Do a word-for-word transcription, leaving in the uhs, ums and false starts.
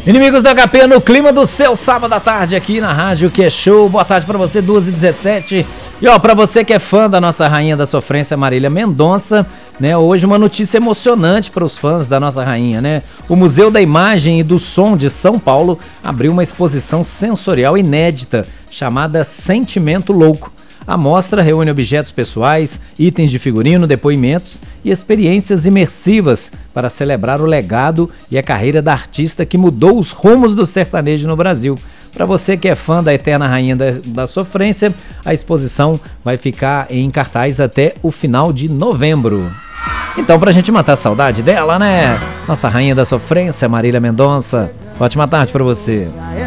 Inimigos da H P no clima do seu sábado à tarde aqui na Rádio Que é Show. Boa tarde pra você, duas e dezessete. E ó, pra você que é fã da nossa rainha da sofrência, Marília Mendonça, né? Hoje uma notícia emocionante para os fãs da nossa rainha, né? O Museu da Imagem e do Som de São Paulo abriu uma exposição sensorial inédita chamada Sentimento Louco. A mostra reúne objetos pessoais, itens de figurino, depoimentos e experiências imersivas para celebrar o legado e a carreira da artista que mudou os rumos do sertanejo no Brasil. Para você que é fã da eterna rainha da, da sofrência, a exposição vai ficar em cartaz até o final de novembro. Então, pra gente matar a saudade dela, né? Nossa rainha da sofrência, Marília Mendonça. Ótima tarde pra você.